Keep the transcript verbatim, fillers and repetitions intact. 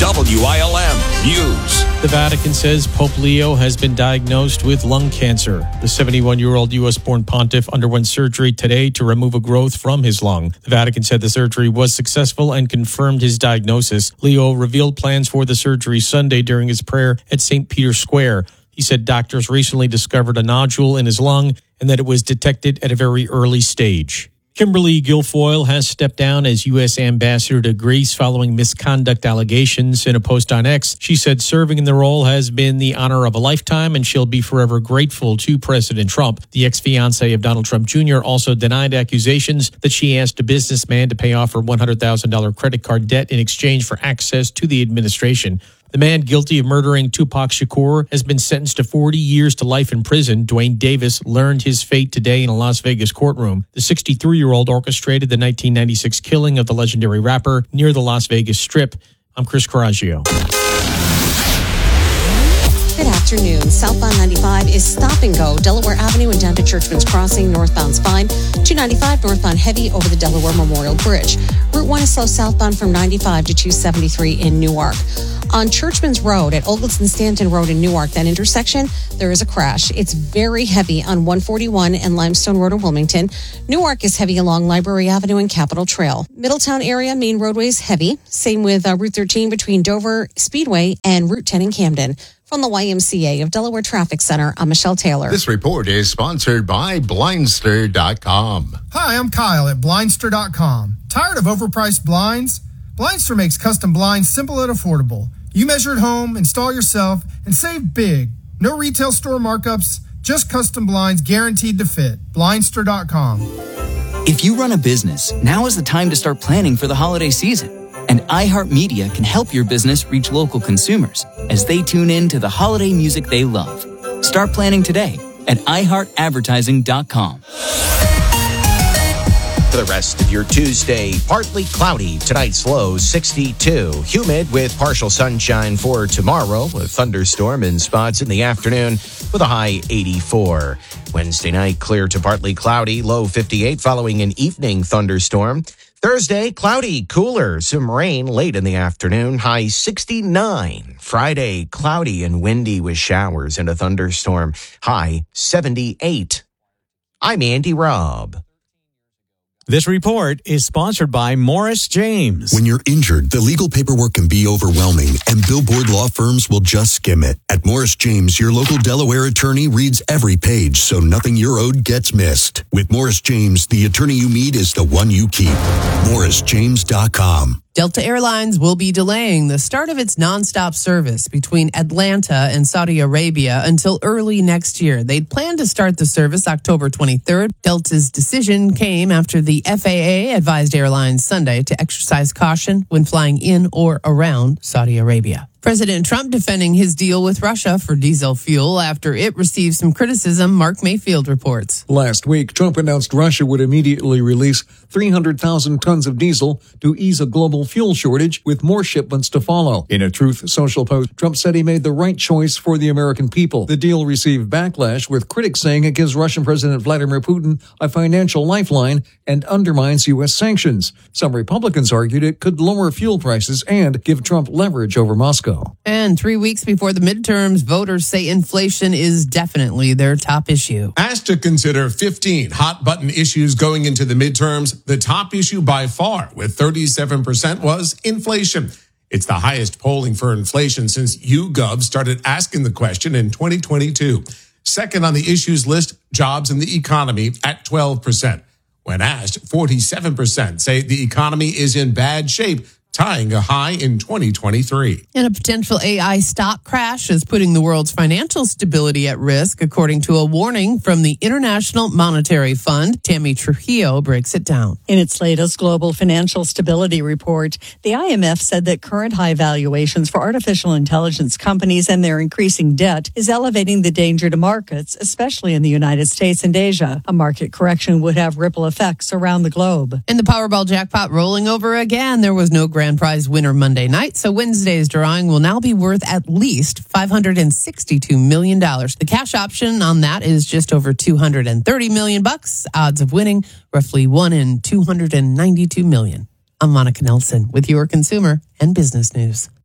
W I L M News. The Vatican says Pope Leo has been diagnosed with lung cancer. The seventy-one-year-old U S-born pontiff underwent surgery today to remove a growth from his lung. The Vatican said the surgery was successful and confirmed his diagnosis. Leo revealed plans for the surgery Sunday during his prayer at Saint Peter's Square. He said doctors recently discovered a nodule in his lung and that it was detected at a very early stage. Kimberly Guilfoyle has stepped down as U S ambassador to Greece following misconduct allegations. In a post on X, she said serving in the role has been the honor of a lifetime and she'll be forever grateful to President Trump. The ex-fiancé of Donald Trump Junior also denied accusations that she asked a businessman to pay off her one hundred thousand dollars credit card debt in exchange for access to the administration. The man guilty of murdering Tupac Shakur has been sentenced to forty years to life in prison. Dwayne Davis learned his fate today in a Las Vegas courtroom. The sixty-three-year-old orchestrated the nineteen ninety-six killing of the legendary rapper near the Las Vegas Strip. I'm Chris Coraggio. Good afternoon. Southbound ninety-five is stop and go. Delaware Avenue and down to Churchman's Crossing. Northbound's fine. two ninety-five northbound heavy over the Delaware Memorial Bridge. Route one is slow southbound from ninety-five to two seventy-three in Newark. On Churchman's Road at Ogleton Stanton Road in Newark, that intersection, there is a crash. It's very heavy on one forty-one and Limestone Road in Wilmington. Newark is heavy along Library Avenue and Capitol Trail. Middletown area, main roadways heavy. Same with uh, Route thirteen between Dover Speedway and Route ten in Camden. From the Y M C A of Delaware Traffic Center, I'm Michelle Taylor. This report is sponsored by Blindster dot com. Hi, I'm Kyle at Blindster dot com. Tired of overpriced blinds? Blindster makes custom blinds simple and affordable. You measure at home, install yourself, and save big. No retail store markups, just custom blinds guaranteed to fit. Blindster dot com. If you run a business, now is the time to start planning for the holiday season. And iHeartMedia can help your business reach local consumers as they tune in to the holiday music they love. Start planning today at i heart advertising dot com. For the rest of your Tuesday, partly cloudy. Tonight's low sixty-two. Humid with partial sunshine for tomorrow. A thunderstorm in spots in the afternoon with a high eighty-four. Wednesday night, clear to partly cloudy. Low fifty-eight following an evening thunderstorm. Thursday, cloudy, cooler, some rain late in the afternoon, high sixty-nine. Friday, cloudy and windy with showers and a thunderstorm, high seventy-eight. I'm Andy Robb. This report is sponsored by Morris James. When you're injured, the legal paperwork can be overwhelming, and Billboard law firms will just skim it. At Morris James, your local Delaware attorney reads every page so nothing you're owed gets missed. With Morris James, the attorney you meet is the one you keep. Morris James dot com. Delta Airlines will be delaying the start of its nonstop service between Atlanta and Saudi Arabia until early next year. They'd planned to start the service October twenty-third. Delta's decision came after the F A A advised airlines Sunday to exercise caution when flying in or around Saudi Arabia. President Trump defending his deal with Russia for diesel fuel after it received some criticism, Mark Mayfield reports. Last week, Trump announced Russia would immediately release three hundred thousand tons of diesel to ease a global fuel shortage, with more shipments to follow. In a Truth Social post, Trump said he made the right choice for the American people. The deal received backlash, with critics saying it gives Russian President Vladimir Putin a financial lifeline and undermines U S sanctions. Some Republicans argued it could lower fuel prices and give Trump leverage over Moscow. And three weeks before the midterms, voters say inflation is definitely their top issue. Asked to consider fifteen hot-button issues going into the midterms, the top issue by far, with thirty-seven percent, was inflation. It's the highest polling for inflation since YouGov started asking the question in twenty twenty-two. Second on the issues list, jobs and the economy at twelve percent. When asked, forty-seven percent say the economy is in bad shape, tying a high in twenty twenty-three. And a potential A I stock crash is putting the world's financial stability at risk, according to a warning from the International Monetary Fund. Tammy Trujillo breaks it down. In its latest Global Financial Stability Report, the I M F said that current high valuations for artificial intelligence companies and their increasing debt is elevating the danger to markets, especially in the United States and Asia. A market correction would have ripple effects around the globe. And the Powerball jackpot rolling over again. There was no grand prize winner Monday night, so Wednesday's drawing will now be worth at least five hundred sixty-two million dollars. The cash option on that is just over two hundred thirty million bucks. Odds of winning roughly one in two hundred ninety-two million. I'm Monica Nelson with your consumer and business news.